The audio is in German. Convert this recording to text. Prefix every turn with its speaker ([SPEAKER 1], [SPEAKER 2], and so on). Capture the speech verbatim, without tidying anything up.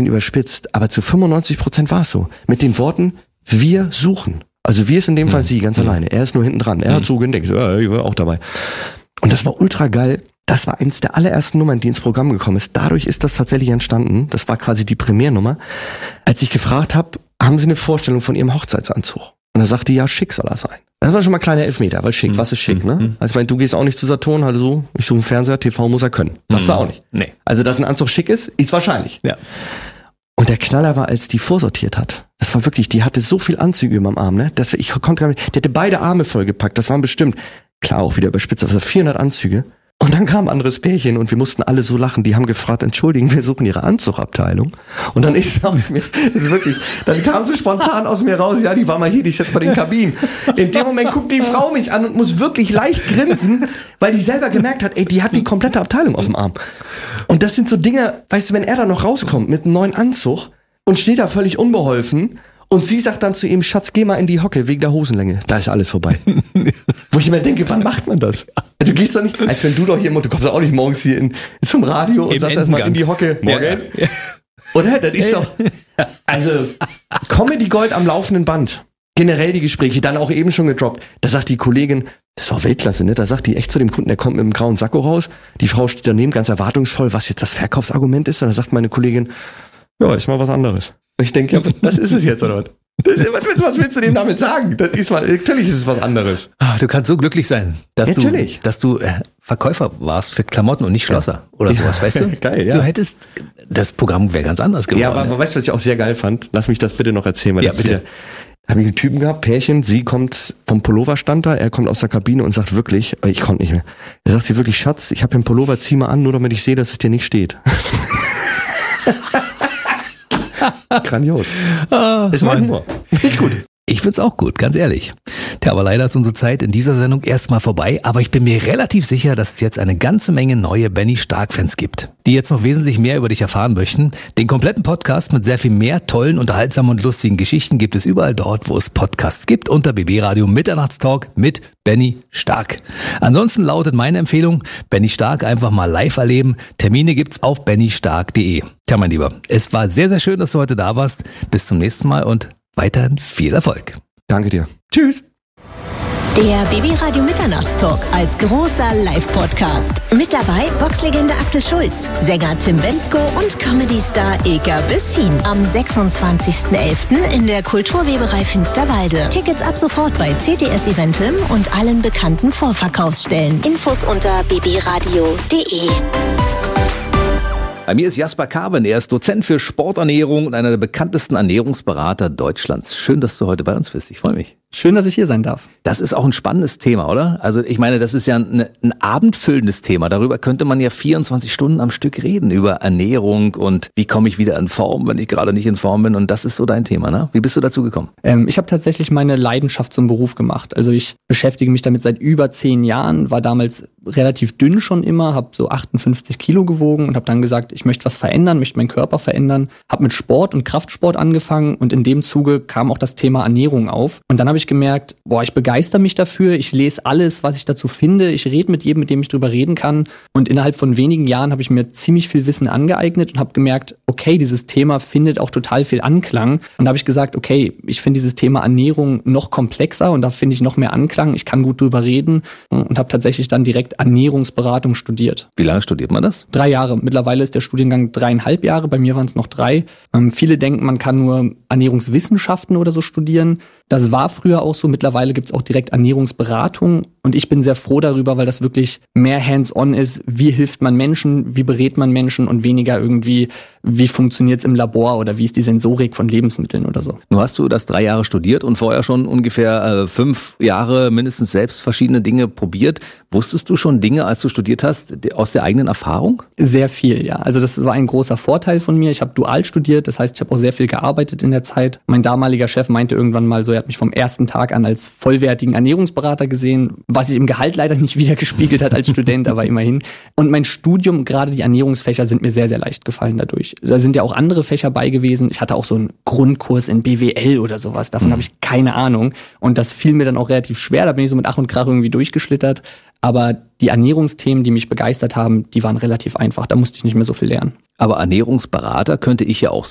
[SPEAKER 1] bisschen überspitzt, aber zu fünfundneunzig Prozent war es so. Mit den Worten, wir suchen. Also wir ist in dem Fall sie, ganz alleine. Er ist nur hinten dran. Er hat so gedacht, ja, ich war auch dabei. Und das war ultra geil. Das war eins der allerersten Nummern, die ins Programm gekommen ist. Dadurch ist das tatsächlich entstanden. Das war quasi die Premiernummer. Als ich gefragt habe, haben Sie eine Vorstellung von Ihrem Hochzeitsanzug? Und er sagte, ja, schick soll das sein. Das war schon mal ein kleiner Elfmeter, weil schick, was ist schick, ne? Also ich meine, du gehst auch nicht zu Saturn, halt so, ich suche einen Fernseher, T V muss er können. Sagst du auch nicht.
[SPEAKER 2] Nee.
[SPEAKER 1] Also, dass ein Anzug schick ist, ist wahrscheinlich.
[SPEAKER 2] Ja.
[SPEAKER 1] Und der Knaller war, als die vorsortiert hat. Das war wirklich, die hatte so viel Anzüge über dem Arm, ne? Dass ich konnte gar nicht, die hatte beide Arme vollgepackt. Das waren bestimmt, klar, auch wieder überspitzt, also vierhundert Anzüge. Und dann kam ein anderes Pärchen und wir mussten alle so lachen. Die haben gefragt, entschuldigen, wir suchen ihre Anzugabteilung. Und dann ist aus mir, das ist wirklich, dann kam sie spontan aus mir raus, ja, die war mal hier, die ist jetzt bei den Kabinen. In dem Moment guckt die Frau mich an und muss wirklich leicht grinsen, weil die selber gemerkt hat, ey, die hat die komplette Abteilung auf dem Arm. Und das sind so Dinge, weißt du, wenn er da noch rauskommt mit einem neuen Anzug und steht da völlig unbeholfen, und sie sagt dann zu ihm, Schatz, geh mal in die Hocke wegen der Hosenlänge. Da ist alles vorbei. Wo ich immer denke, wann macht man das? Du gehst doch nicht, als wenn du doch hier, du kommst doch auch nicht morgens hier in, zum Radio und
[SPEAKER 2] Im
[SPEAKER 1] sagst erstmal in die Hocke. Morgen. Ja, ja. Oder? Das ist doch, also, Comedy Gold am laufenden Band. Generell die Gespräche, dann auch eben schon gedroppt. Da sagt die Kollegin, das ist auch Weltklasse, ne? Da sagt die echt zu dem Kunden, der kommt mit einem grauen Sakko raus. Die Frau steht daneben, ganz erwartungsvoll, was jetzt das Verkaufsargument ist. Und da sagt meine Kollegin, ja, ist mal was anderes. Und ich denke, ja, das ist es jetzt, oder was? Das ist, was, was willst du dem damit sagen? Das ist mal, natürlich ist es was anderes.
[SPEAKER 2] Du kannst so glücklich sein, dass
[SPEAKER 1] natürlich.
[SPEAKER 2] du, dass du äh, Verkäufer warst für Klamotten und nicht Schlosser ja. oder sowas, ja. weißt du?
[SPEAKER 1] Geil, ja.
[SPEAKER 2] Du hättest, das Programm wäre ganz anders geworden.
[SPEAKER 1] Ja, aber, aber weißt du, was ich auch sehr geil fand? Lass mich das bitte noch erzählen. Weil
[SPEAKER 2] ja,
[SPEAKER 1] das
[SPEAKER 2] bitte.
[SPEAKER 1] Ja, habe ich einen Typen gehabt, Pärchen, sie kommt vom Pulloverstand da, er kommt aus der Kabine und sagt wirklich, ich konnte nicht mehr. Er sagt sie wirklich, Schatz, ich habe hier einen Pullover, zieh mal an, nur damit ich sehe, dass es dir nicht steht. Grandios.
[SPEAKER 2] Ah,
[SPEAKER 1] ist mein Humor. Nicht gut.
[SPEAKER 2] Ich find's auch gut, ganz ehrlich. Tja, aber leider ist unsere Zeit in dieser Sendung erstmal vorbei, aber ich bin mir relativ sicher, dass es jetzt eine ganze Menge neue Benny Stark-Fans gibt, die jetzt noch wesentlich mehr über dich erfahren möchten. Den kompletten Podcast mit sehr viel mehr tollen, unterhaltsamen und lustigen Geschichten gibt es überall dort, wo es Podcasts gibt, unter B B Radio Mitternachtstalk mit Benny Stark. Ansonsten lautet meine Empfehlung, Benny Stark einfach mal live erleben. Termine gibt's auf benny stark punkt de. Tja, mein Lieber, es war sehr, sehr schön, dass du heute da warst. Bis zum nächsten Mal und weiterhin viel Erfolg.
[SPEAKER 1] Danke dir. Tschüss.
[SPEAKER 3] Der B B Radio Mitternachtstalk als großer Live-Podcast. Mit dabei Boxlegende Axel Schulz, Sänger Tim Bendzko und Comedy-Star Ilka Bessin. Am sechsundzwanzigsten elften in der Kulturweberei Finsterwalde. Tickets ab sofort bei C T S Eventim und allen bekannten Vorverkaufsstellen. Infos unter b b radio punkt de.
[SPEAKER 2] Bei mir ist Jasper Karben, er ist Dozent für Sporternährung und einer der bekanntesten Ernährungsberater Deutschlands. Schön, dass du heute bei uns bist, ich freue mich.
[SPEAKER 4] Schön, dass ich hier sein darf.
[SPEAKER 2] Das ist auch ein spannendes Thema, oder? Also ich meine, das ist ja ein, ein abendfüllendes Thema. Darüber könnte man ja vierundzwanzig Stunden am Stück reden, über Ernährung und wie komme ich wieder in Form, wenn ich gerade nicht in Form bin. Und das ist so dein Thema, ne? Wie bist du dazu gekommen?
[SPEAKER 4] Ähm, ich habe tatsächlich meine Leidenschaft zum Beruf gemacht. Also ich beschäftige mich damit seit über zehn Jahren, war damals relativ dünn schon immer, habe so achtundfünfzig Kilo gewogen und habe dann gesagt, ich möchte was verändern, möchte meinen Körper verändern. Habe mit Sport und Kraftsport angefangen und in dem Zuge kam auch das Thema Ernährung auf. Und dann habe ich gemerkt, boah, ich begeister mich dafür, ich lese alles, was ich dazu finde, ich rede mit jedem, mit dem ich drüber reden kann und innerhalb von wenigen Jahren habe ich mir ziemlich viel Wissen angeeignet und habe gemerkt, okay, dieses Thema findet auch total viel Anklang und da habe ich gesagt, okay, ich finde dieses Thema Ernährung noch komplexer und da finde ich noch mehr Anklang, ich kann gut drüber reden und habe tatsächlich dann direkt Ernährungsberatung studiert.
[SPEAKER 2] Wie lange studiert man das?
[SPEAKER 4] Drei Jahre. Mittlerweile ist der Studiengang dreieinhalb Jahre, bei mir waren es noch drei. Ähm, viele denken, man kann nur Ernährungswissenschaften oder so studieren. Das war früher auch so. Mittlerweile gibt es auch direkt Ernährungsberatung. Und ich bin sehr froh darüber, weil das wirklich mehr hands-on ist. Wie hilft man Menschen? Wie berät man Menschen? Und weniger irgendwie, wie funktioniert es im Labor oder wie ist die Sensorik von Lebensmitteln oder so.
[SPEAKER 2] Nun hast du das drei Jahre studiert und vorher schon ungefähr äh, fünf Jahre mindestens selbst verschiedene Dinge probiert. Wusstest du schon Dinge, als du studiert hast, aus der eigenen Erfahrung?
[SPEAKER 4] Sehr viel, ja. Also das war ein großer Vorteil von mir. Ich habe dual studiert, das heißt, ich habe auch sehr viel gearbeitet in der Zeit. Mein damaliger Chef meinte irgendwann mal so, er hat mich vom ersten Tag an als vollwertigen Ernährungsberater gesehen, was sich im Gehalt leider nicht wiedergespiegelt hat als Student, aber immerhin. Und mein Studium, gerade die Ernährungsfächer, sind mir sehr, sehr leicht gefallen dadurch. Da sind ja auch andere Fächer bei gewesen. Ich hatte auch so einen Grundkurs in B W L oder sowas. Davon mhm. habe ich keine Ahnung. Und das fiel mir dann auch relativ schwer. Da bin ich so mit Ach und Krach irgendwie durchgeschlittert. Aber die Ernährungsthemen, die mich begeistert haben, die waren relativ einfach. Da musste ich nicht mehr so viel lernen.
[SPEAKER 2] Aber Ernährungsberater könnte ich ja auch